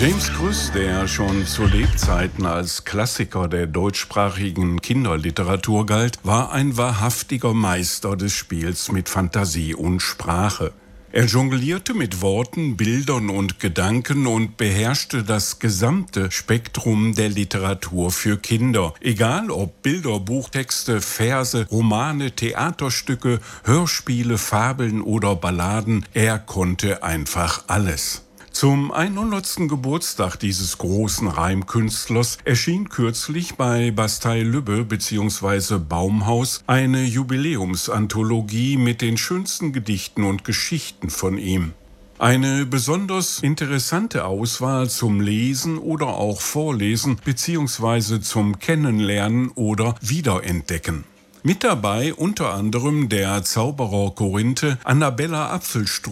James Krüss, der schon zu Lebzeiten als Klassiker der deutschsprachigen Kinderliteratur galt, war ein wahrhaftiger Meister des Spiels mit Fantasie und Sprache. Er jonglierte mit Worten, Bildern und Gedanken und beherrschte das gesamte Spektrum der Literatur für Kinder. Egal ob Bilder, Buchtexte, Verse, Romane, Theaterstücke, Hörspiele, Fabeln oder Balladen, er konnte einfach alles. Zum 100. Geburtstag dieses großen Reimkünstlers erschien kürzlich bei Bastei-Lübbe bzw. Baumhaus eine Jubiläumsanthologie mit den schönsten Gedichten und Geschichten von ihm. Eine besonders interessante Auswahl zum Lesen oder auch Vorlesen bzw. zum Kennenlernen oder Wiederentdecken. Mit dabei unter anderem der Zauberer Korinthe, Annabella Apfelstrudel,